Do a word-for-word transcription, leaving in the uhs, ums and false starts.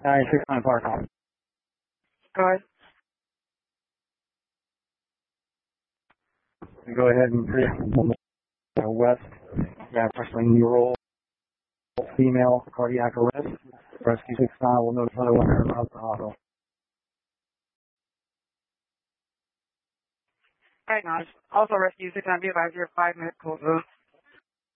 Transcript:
nine six nine Park on. Go ahead. Go ahead and create uh, West. Yeah, freshman neural female cardiac arrest. Rescue six nine will notify the one about the hospital. Right now, also rescue six nine be advised your five minute close zone.